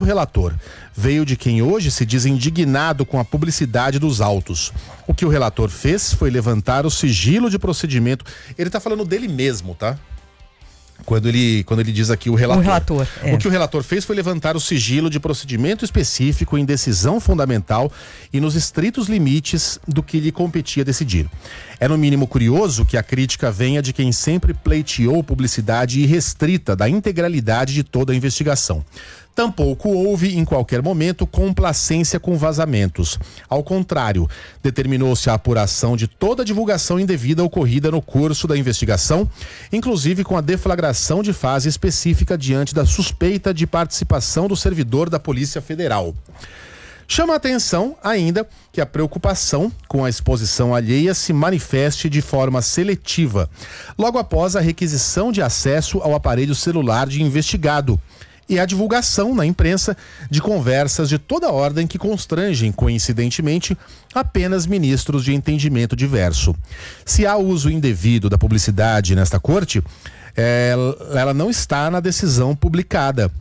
relator veio de quem hoje se diz indignado com a publicidade dos autos. O que o relator fez foi levantar o sigilo de procedimento. Ele tá falando dele mesmo, tá? Quando ele diz aqui o relator. O que o relator fez foi levantar o sigilo de procedimento específico em decisão fundamental e nos estritos limites do que lhe competia decidir. É no mínimo curioso que a crítica venha de quem sempre pleiteou publicidade irrestrita da integralidade de toda a investigação. Tampouco houve, em qualquer momento, complacência com vazamentos. Ao contrário, determinou-se a apuração de toda a divulgação indevida ocorrida no curso da investigação, inclusive com a deflagração de fase específica diante da suspeita de participação do servidor da Polícia Federal. Chama a atenção ainda que a preocupação com a exposição alheia se manifeste de forma seletiva, logo após a requisição de acesso ao aparelho celular de investigado, e a divulgação na imprensa de conversas de toda ordem que constrangem, coincidentemente, apenas ministros de entendimento diverso. Se há uso indevido da publicidade nesta corte, ela não está na decisão publicada.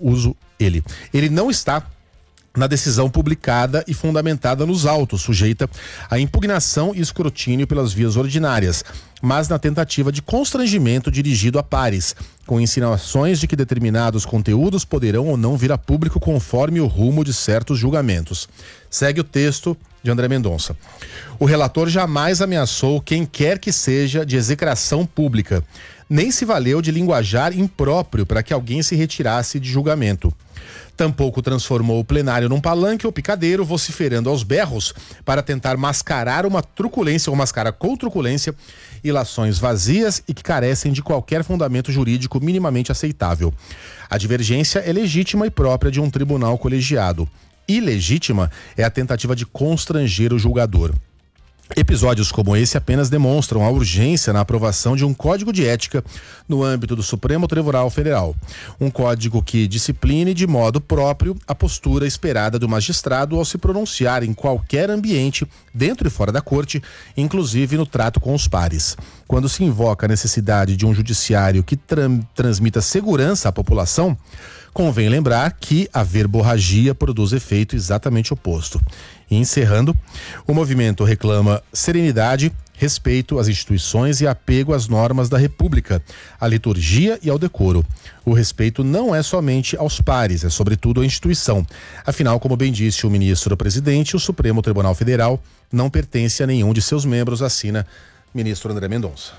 Ele não está na decisão publicada e fundamentada nos autos, sujeita à impugnação e escrutínio pelas vias ordinárias, mas na tentativa de constrangimento dirigido a pares, com insinuações de que determinados conteúdos poderão ou não vir a público conforme o rumo de certos julgamentos. Segue o texto de André Mendonça. O relator jamais ameaçou quem quer que seja de execração pública, nem se valeu de linguajar impróprio para que alguém se retirasse de julgamento. Tampouco transformou o plenário num palanque ou picadeiro, vociferando aos berros para tentar mascarar uma truculência ou mascarar com truculência ilações vazias e que carecem de qualquer fundamento jurídico minimamente aceitável. A divergência é legítima e própria de um tribunal colegiado. Ilegítima é a tentativa de constranger o julgador. Episódios como esse apenas demonstram a urgência na aprovação de um código de ética no âmbito do Supremo Tribunal Federal. Um código que discipline de modo próprio a postura esperada do magistrado ao se pronunciar em qualquer ambiente, dentro e fora da corte, inclusive no trato com os pares. Quando se invoca a necessidade de um judiciário que transmita segurança à população, convém lembrar que a verborragia produz efeito exatamente oposto. E encerrando, o movimento reclama serenidade, respeito às instituições e apego às normas da República, à liturgia e ao decoro. O respeito não é somente aos pares, é sobretudo à instituição. Afinal, como bem disse o ministro-presidente, o Supremo Tribunal Federal não pertence a nenhum de seus membros, assina ministro André Mendonça.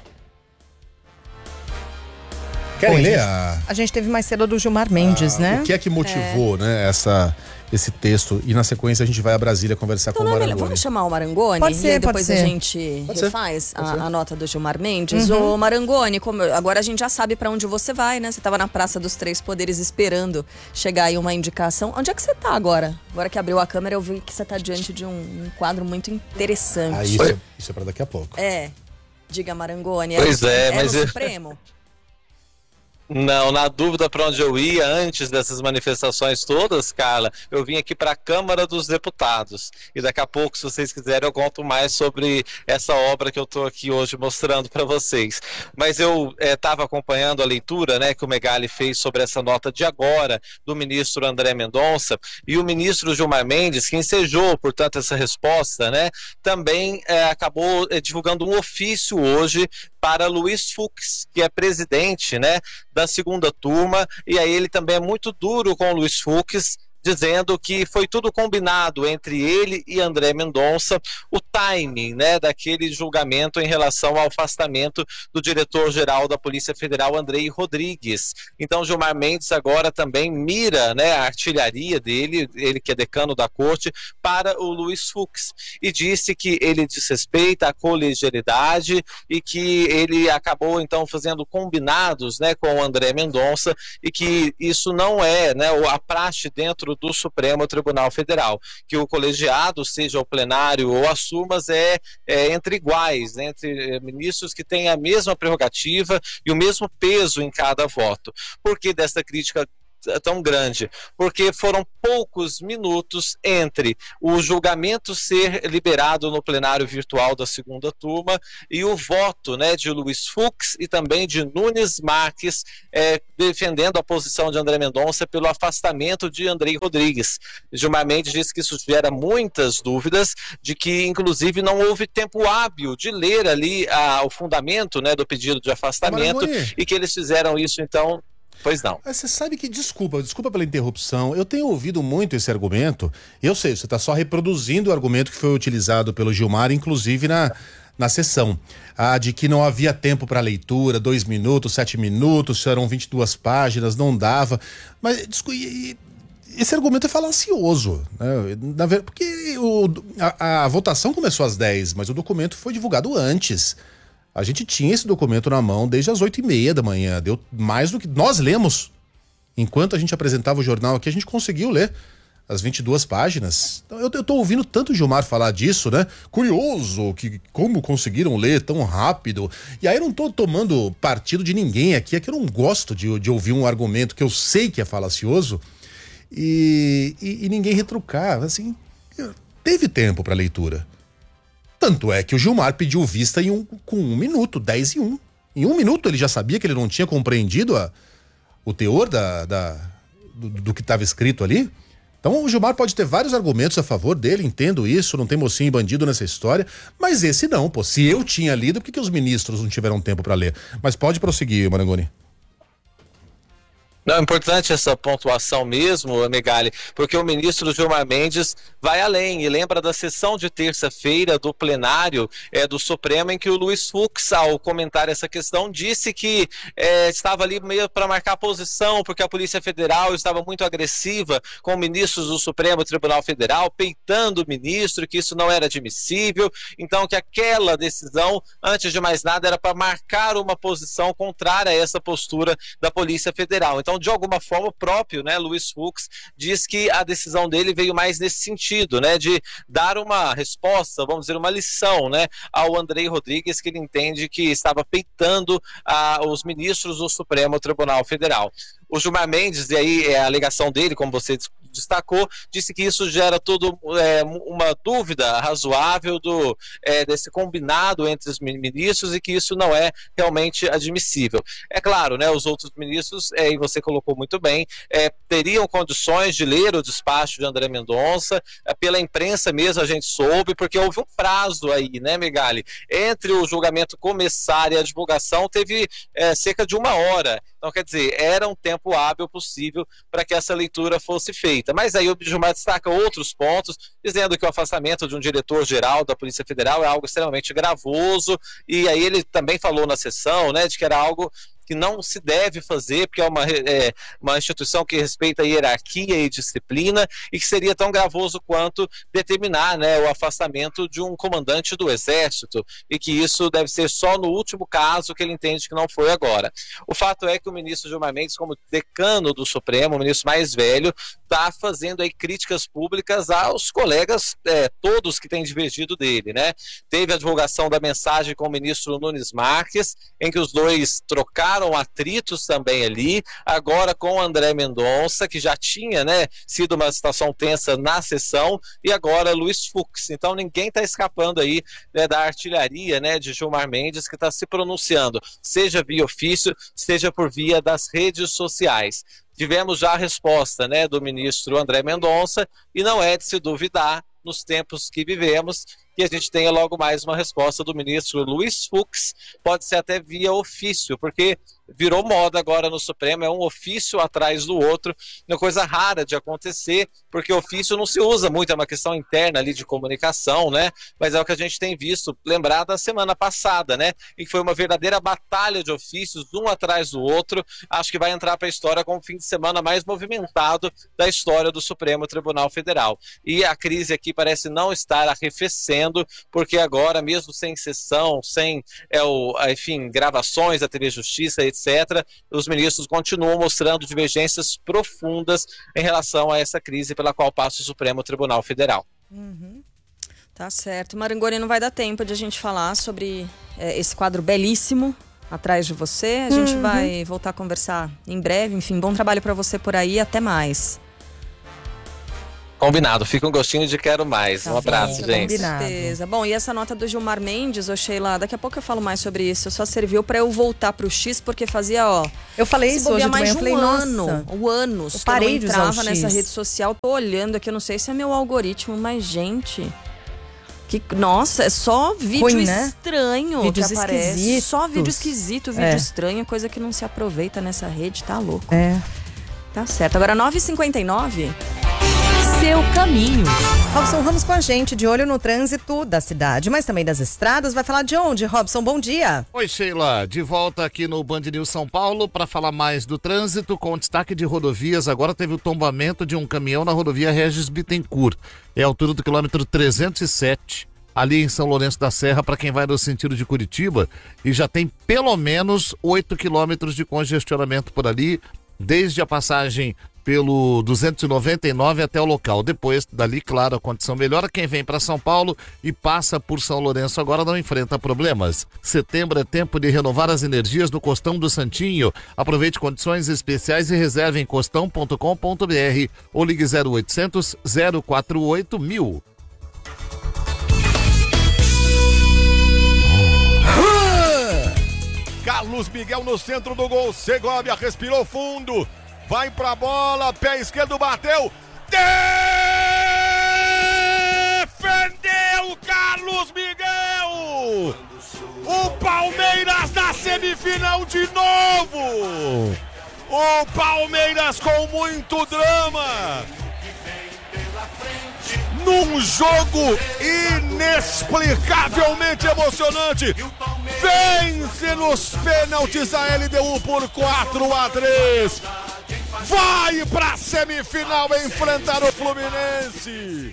Querem ler a gente teve mais cedo do Gilmar Mendes, né? O que é que motivou, né, esse texto? E na sequência a gente vai a Brasília conversar com o Marangoni. Vamos chamar o Marangoni? Pode ser, e depois a gente refaz a nota do Gilmar Mendes. Ô Marangoni, agora a gente já sabe pra onde você vai, né? Você tava na Praça dos Três Poderes esperando chegar aí uma indicação. Onde é que você tá agora? Agora que abriu a câmera eu vi que você tá diante de um quadro muito interessante. Isso é pra daqui a pouco. Diga, Marangoni. Pois mas no Supremo? Não, na dúvida para onde eu ia antes dessas manifestações todas, Carla, eu vim aqui para a Câmara dos Deputados. E daqui a pouco, se vocês quiserem, eu conto mais sobre essa obra que eu estou aqui hoje mostrando para vocês. Mas eu estava acompanhando a leitura, né, que o Megali fez sobre essa nota de agora do ministro André Mendonça, e o ministro Gilmar Mendes, que ensejou, portanto, essa resposta, né, também acabou divulgando um ofício hoje para Luiz Fux, que é presidente, né, da segunda turma, e aí ele também é muito duro com o Luiz Fux, dizendo que foi tudo combinado entre ele e André Mendonça, o timing, né, daquele julgamento em relação ao afastamento do diretor-geral da Polícia Federal, Andrei Rodrigues. Então, Gilmar Mendes agora também mira, né, a artilharia dele, ele que é decano da corte, para o Luiz Fux, e disse que ele desrespeita a colegialidade e que ele acabou, então, fazendo combinados, né, com o André Mendonça, e que isso não é, né, a praxe dentro do Supremo Tribunal Federal, que o colegiado, seja o plenário ou as turmas, é entre iguais, né, entre ministros que têm a mesma prerrogativa e o mesmo peso em cada voto. Por que dessa crítica tão grande? Porque foram poucos minutos entre o julgamento ser liberado no plenário virtual da segunda turma e o voto, né, de Luiz Fux e também de Nunes Marques, defendendo a posição de André Mendonça pelo afastamento de Andrei Rodrigues. Gilmar Mendes disse que isso gera muitas dúvidas, de que inclusive não houve tempo hábil de ler ali o fundamento, né, do pedido de afastamento, e que eles fizeram isso então. Pois não. Mas você sabe que, desculpa pela interrupção, eu tenho ouvido muito esse argumento, e eu sei, você está só reproduzindo o argumento que foi utilizado pelo Gilmar, inclusive na sessão, de que não havia tempo para leitura, 2 minutos, 7 minutos, eram 22 páginas, não dava, mas esse argumento é falacioso, né? Porque a votação começou às 10, mas o documento foi divulgado antes. A gente tinha esse documento na mão desde as 8h30 da manhã. Deu mais do que nós lemos. Enquanto a gente apresentava o jornal aqui, a gente conseguiu ler as 22 páginas. Então, eu tô ouvindo tanto o Gilmar falar disso, né? Curioso, como conseguiram ler tão rápido. E aí eu não tô tomando partido de ninguém aqui. É que eu não gosto de ouvir um argumento que eu sei que é falacioso e ninguém retrucar. Assim, teve tempo para leitura. Tanto é que o Gilmar pediu vista com 1 minuto, 10 e 1. Em 1 minuto ele já sabia que ele não tinha compreendido o teor do que estava escrito ali. Então o Gilmar pode ter vários argumentos a favor dele, entendo isso, não tem mocinho e bandido nessa história, mas esse não, pô. Se eu tinha lido, por que os ministros não tiveram tempo para ler? Mas pode prosseguir, Marangoni. Não, é importante essa pontuação mesmo, Megali, porque o ministro Gilmar Mendes vai além e lembra da sessão de terça-feira do plenário do Supremo, em que o Luiz Fux, ao comentar essa questão, disse que estava ali meio para marcar posição, porque a Polícia Federal estava muito agressiva com ministros do Supremo Tribunal Federal, peitando o ministro, que isso não era admissível, então que aquela decisão, antes de mais nada, era para marcar uma posição contrária a essa postura da Polícia Federal. Então, de alguma forma, o próprio, né, Luiz Fux diz que a decisão dele veio mais nesse sentido, né, de dar uma resposta, vamos dizer, uma lição, né, ao Andrei Rodrigues, que ele entende que estava peitando os ministros do Supremo Tribunal Federal. O Gilmar Mendes, e aí a alegação dele, como você destacou, disse que isso gera tudo uma dúvida razoável desse combinado entre os ministros e que isso não é realmente admissível. É claro, né, os outros ministros, e você colocou muito bem, teriam condições de ler o despacho de André Mendonça, pela imprensa mesmo a gente soube, porque houve um prazo aí, né, Megali? Entre o julgamento começar e a divulgação teve cerca de 1 hora. Então, quer dizer, era um tempo hábil possível para que essa leitura fosse feita. Mas aí o Gilmar destaca outros pontos, dizendo que o afastamento de um diretor-geral da Polícia Federal é algo extremamente gravoso, e aí ele também falou na sessão, né, de que era algo que não se deve fazer, porque é uma instituição que respeita a hierarquia e disciplina, e que seria tão gravoso quanto determinar, né, o afastamento de um comandante do Exército, e que isso deve ser só no último caso, que ele entende que não foi agora. O fato é que o ministro Gilmar Mendes, como decano do Supremo, o ministro mais velho, está fazendo aí críticas públicas aos colegas todos que têm divergido dele, né? Teve a divulgação da mensagem com o ministro Nunes Marques, em que os dois trocaram atritos também ali, agora com o André Mendonça, que já tinha, né, sido uma situação tensa na sessão, e agora Luiz Fux. Então ninguém está escapando aí, né, da artilharia, né, de Gilmar Mendes, que está se pronunciando, seja via ofício, seja por via das redes sociais. Tivemos já a resposta, né, do ministro André Mendonça, e não é de se duvidar, nos tempos que vivemos, que a gente tenha logo mais uma resposta do ministro Luiz Fux, pode ser até via ofício, porque virou moda agora no Supremo, é um ofício atrás do outro, uma coisa rara de acontecer, porque ofício não se usa muito, é uma questão interna ali de comunicação, né? Mas é o que a gente tem visto, lembrar da semana passada, né? E que foi uma verdadeira batalha de ofícios, um atrás do outro. Acho que vai entrar para a história como o fim de semana mais movimentado da história do Supremo Tribunal Federal. E a crise aqui parece não estar arrefecendo, porque agora, mesmo sem sessão, sem, enfim, gravações da TV Justiça, etc., os ministros continuam mostrando divergências profundas em relação a essa crise pela qual passa o Supremo Tribunal Federal. Uhum. Tá certo. Marangoni, não vai dar tempo de a gente falar sobre esse quadro belíssimo atrás de você. A gente vai voltar a conversar em breve. Enfim, bom trabalho pra você por aí. Até mais. Combinado, fica um gostinho de quero mais. Tá um abraço, bom, gente. Com certeza. Bom, e essa nota do Gilmar Mendes, ô Sheila, daqui a pouco eu falo mais sobre isso. Só serviu pra eu voltar pro X, porque fazia, Eu falei isso hoje de manhã, eu falei, anos que eu parei não de usar o entrava nessa X. rede social. Tô olhando aqui, eu não sei se é meu algoritmo, mas, gente... Nossa, é só vídeo ruim, né? estranho Vídeos que aparece. esquisitos. Só vídeo esquisito, vídeo estranho, coisa que não se aproveita nessa rede, tá louco. Tá certo. Agora 9h59. Seu caminho. Robson Ramos com a gente, de olho no trânsito da cidade, mas também das estradas. Vai falar de onde, Robson? Bom dia. Oi, Sheila. De volta aqui no Band News São Paulo para falar mais do trânsito, com destaque de rodovias. Agora teve o tombamento de um caminhão na rodovia Regis Bittencourt. É a altura do quilômetro 307, ali em São Lourenço da Serra, para quem vai no sentido de Curitiba. E já tem pelo menos 8 quilômetros de congestionamento por ali, desde a passagem pelo 299 até o local. Depois, dali, claro, a condição melhora. Quem vem para São Paulo e passa por São Lourenço agora não enfrenta problemas. Setembro é tempo de renovar as energias do Costão do Santinho. Aproveite condições especiais e reserve em costão.com.br ou ligue 0800 048 1000. Carlos Miguel no centro do gol. Segovia respirou fundo. Vai pra bola, pé esquerdo bateu. Defendeu Carlos Miguel. O Palmeiras na semifinal de novo. O Palmeiras com muito drama. Num jogo inexplicavelmente emocionante, vence nos pênaltis a LDU por 4-3. Vai pra semifinal enfrentar o Fluminense.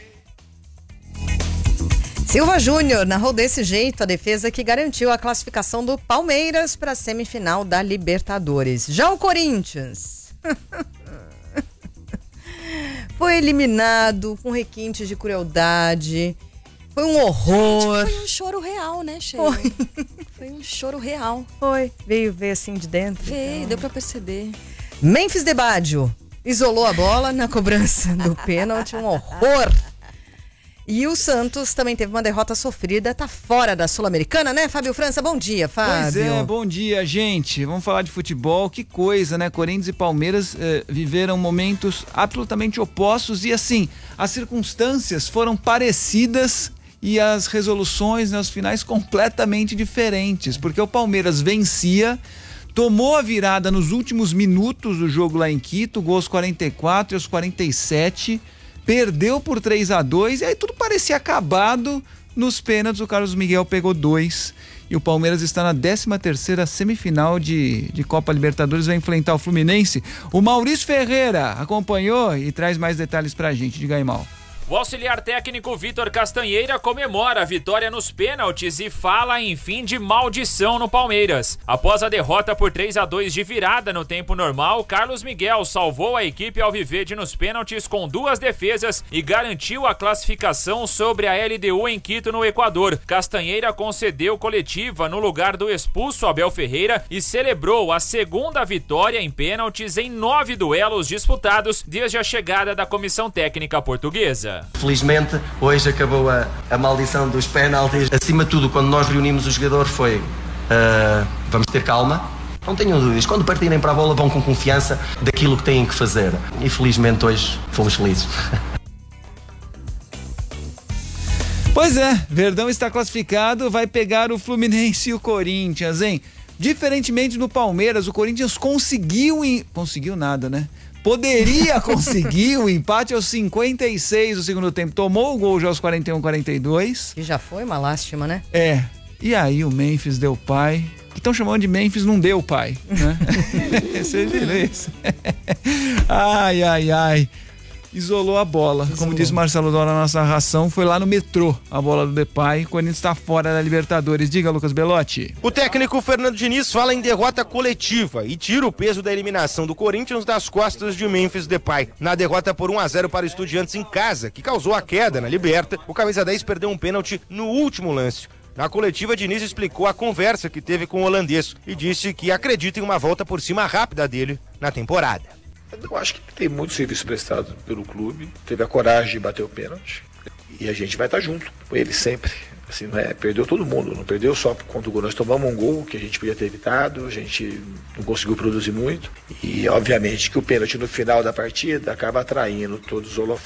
Silva Júnior narrou desse jeito a defesa que garantiu a classificação do Palmeiras para a semifinal da Libertadores. Já o Corinthians foi eliminado com requintes de crueldade. Foi um horror. Foi um choro real, né, Sheila? Foi um choro real. Veio assim de dentro. Deu pra perceber. Memphis Debádio isolou a bola na cobrança do pênalti, um horror. E o Santos também teve uma derrota sofrida, tá fora da Sul-Americana, né, Fábio França? Bom dia, Fábio. Pois é, bom dia, gente. Vamos falar de futebol, que coisa, né? Corinthians e Palmeiras viveram momentos absolutamente opostos e, assim, as circunstâncias foram parecidas e as resoluções nos finais completamente diferentes, porque o Palmeiras vencia, tomou a virada nos últimos minutos do jogo lá em Quito, gols aos 44 e aos 47, perdeu por 3-2 e aí tudo parecia acabado. Nos pênaltis o Carlos Miguel pegou 2 e o Palmeiras está na 13ª semifinal de Copa Libertadores, vai enfrentar o Fluminense. O Maurício Ferreira acompanhou e traz mais detalhes pra gente. Diga aí, Mal. O auxiliar técnico Vitor Castanheira comemora a vitória nos pênaltis e fala em fim de maldição no Palmeiras. Após a derrota por 3-2 de virada no tempo normal, Carlos Miguel salvou a equipe alviverde nos pênaltis com 2 defesas e garantiu a classificação sobre a LDU em Quito, no Equador. Castanheira concedeu coletiva no lugar do expulso Abel Ferreira e celebrou a segunda vitória em pênaltis em 9 duelos disputados desde a chegada da comissão técnica portuguesa. Felizmente, hoje acabou a maldição dos penaltis. Acima de tudo, quando nós reunimos o jogador foi vamos ter calma, não tenham dúvidas, quando partirem para a bola vão com confiança daquilo que têm que fazer. E felizmente hoje fomos felizes. Pois é, Verdão está classificado, vai pegar o Fluminense e o Corinthians, hein? Diferentemente do Palmeiras, o Corinthians conseguiu nada, né? Poderia conseguir o empate aos 56 do segundo tempo. Tomou o gol já aos 41, 42. E já foi uma lástima, né? E aí o Memphis deu pai. Que estão chamando de Memphis não deu pai, né? Você viu isso? Ai. Isolou a bola. Como disse Marcelo Dora na nossa narração, foi lá no metrô a bola do Depay. O Corinthians está fora da Libertadores. Diga, Lucas Belotti. O técnico Fernando Diniz fala em derrota coletiva e tira o peso da eliminação do Corinthians das costas de Memphis Depay. Na derrota por 1-0 para o Estudiantes em casa, que causou a queda na Liberta, o camisa 10 perdeu um pênalti no último lance. Na coletiva, Diniz explicou a conversa que teve com o holandês e disse que acredita em uma volta por cima rápida dele na temporada. Eu acho que tem muito serviço prestado pelo clube, teve a coragem de bater o pênalti e a gente vai estar junto com ele sempre. Assim, perdeu todo mundo, não perdeu só contra o gol. Nós tomamos um gol que a gente podia ter evitado, a gente não conseguiu produzir muito e obviamente que o pênalti no final da partida acaba atraindo todos os holofotes.